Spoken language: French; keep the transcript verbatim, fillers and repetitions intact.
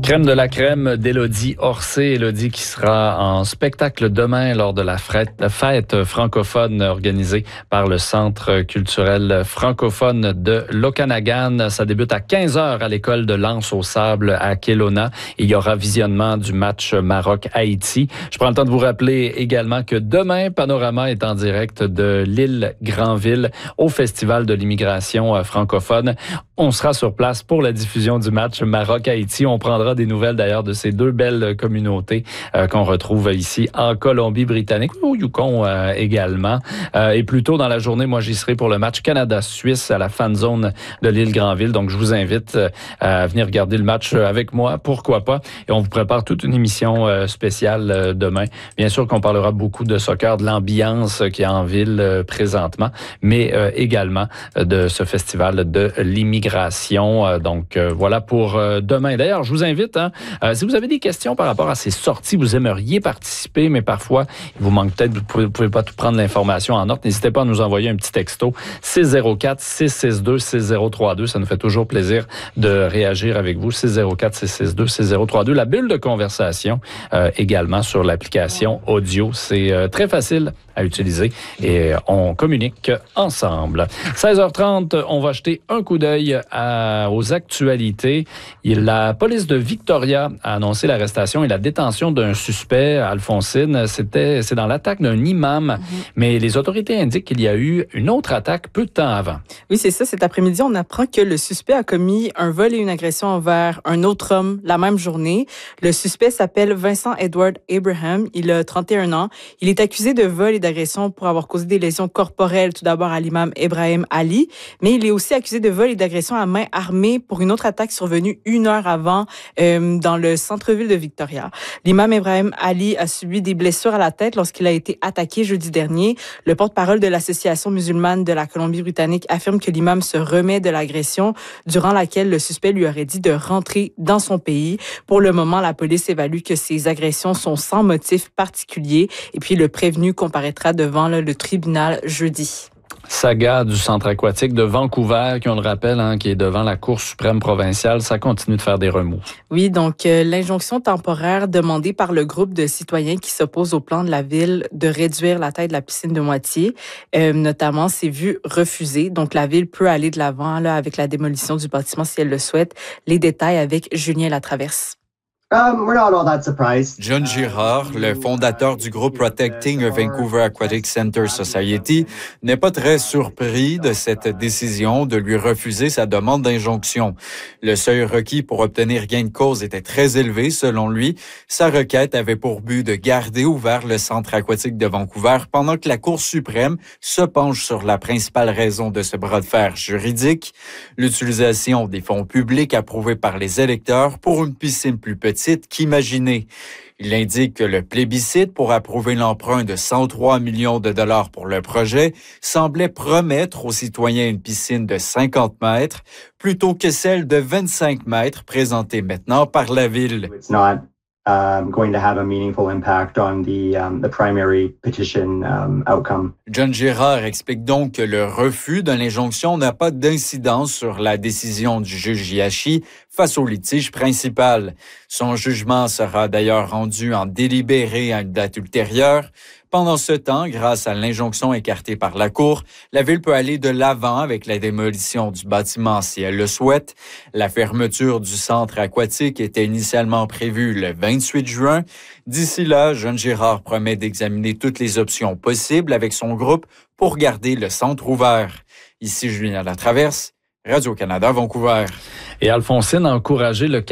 Crème de la crème d'Élodie Orsay. Élodie qui sera en spectacle demain lors de la fête, fête francophone organisée par le Centre culturel francophone de l'Okanagan. Ça débute à quinze heures à l'école de L'Anse au Sable à Kelowna. Il y aura visionnement du match Maroc-Haïti. Je prends le temps de vous rappeler également que demain, Panorama est en direct de l'île Granville au Festival de l'immigration francophone. On sera sur place pour la diffusion du match Maroc-Haïti. On prendra des nouvelles d'ailleurs de ces deux belles communautés euh, qu'on retrouve ici en Colombie-Britannique, au Yukon euh, également. Euh, et plus tôt dans la journée, moi j'y serai pour le match Canada-Suisse à la fan zone de l'île Granville. Donc je vous invite euh, à venir regarder le match avec moi, pourquoi pas. Et on vous prépare toute une émission euh, spéciale euh, demain. Bien sûr qu'on parlera beaucoup de soccer, de l'ambiance qu'il y a en ville euh, présentement, mais euh, également euh, de ce festival de l'immigration. Euh, donc euh, voilà pour euh, demain. D'ailleurs, je vous invite Hein. Euh, si vous avez des questions par rapport à ces sorties, vous aimeriez participer, mais parfois, il vous manque peut-être, vous ne pouvez, pouvez pas tout prendre l'information en note. N'hésitez pas à nous envoyer un petit texto six zéro quatre, six six deux, six zéro trois deux. Ça nous fait toujours plaisir de réagir avec vous. six zéro quatre, six six deux, six zéro trois deux. La bulle de conversation euh, également sur l'application audio. C'est euh, très facile à utiliser et on communique ensemble. seize heures trente, on va jeter un coup d'œil à, aux actualités. Il, la police de Victoria a annoncé l'arrestation et la détention d'un suspect, Alphonsine. C'était, c'est dans l'attaque d'un imam, mmh. mais les autorités indiquent qu'il y a eu une autre attaque peu de temps avant. Oui, c'est ça. Cet après-midi, on apprend que le suspect a commis un vol et une agression envers un autre homme la même journée. Le suspect s'appelle Vincent Edward Abraham. Il a trente et un ans. Il est accusé de vol et d'agression pour avoir causé des lésions corporelles, tout d'abord à l'imam Ibrahim Ali, mais il est aussi accusé de vol et d'agression à main armée pour une autre attaque survenue une heure avant euh, dans le centre-ville de Victoria. L'imam Ibrahim Ali a subi des blessures à la tête lorsqu'il a été attaqué jeudi dernier. Le porte-parole de l'Association musulmane de la Colombie-Britannique affirme que l'imam se remet de l'agression durant laquelle le suspect lui aurait dit de rentrer dans son pays. Pour le moment, la police évalue que ces agressions sont sans motif particulier et puis le prévenu comparaîtra devant là, le tribunal jeudi. Saga du centre aquatique de Vancouver, qui on le rappelle, hein, qui est devant la Cour suprême provinciale, ça continue de faire des remous. Oui, donc euh, l'injonction temporaire demandée par le groupe de citoyens qui s'opposent au plan de la ville de réduire la taille de la piscine de moitié, euh, notamment, s'est vue refusée. Donc la ville peut aller de l'avant là, avec la démolition du bâtiment si elle le souhaite. Les détails avec Julien Latraverse. Um, we're not all that surprised. John Girard, le fondateur du groupe Protecting Vancouver Aquatic Center Society, n'est pas très surpris de cette décision de lui refuser sa demande d'injonction. Le seuil requis pour obtenir gain de cause était très élevé, selon lui. Sa requête avait pour but de garder ouvert le centre aquatique de Vancouver pendant que la Cour suprême se penche sur la principale raison de ce bras de fer juridique, l'utilisation des fonds publics approuvés par les électeurs pour une piscine plus petite qu'imaginé. Il indique que le plébiscite pour approuver l'emprunt de cent trois millions de dollars pour le projet semblait promettre aux citoyens une piscine de cinquante mètres plutôt que celle de vingt-cinq mètres présentée maintenant par la ville. It's not um, going to have a meaningful impact on the, um, the primary petition um, outcome. John Girard explique donc que le refus de l'injonction n'a pas d'incidence sur la décision du juge Yashi face au litige principal. Son jugement sera d'ailleurs rendu en délibéré à une date ultérieure. Pendant ce temps, grâce à l'injonction écartée par la Cour, la Ville peut aller de l'avant avec la démolition du bâtiment si elle le souhaite. La fermeture du centre aquatique était initialement prévue le vingt-huit juin. D'ici là, John Girard promet d'examiner toutes les options possibles avec son groupe pour garder le centre ouvert. Ici Julien Latraverse, Radio-Canada, Vancouver. Et Alphonsine a encouragé le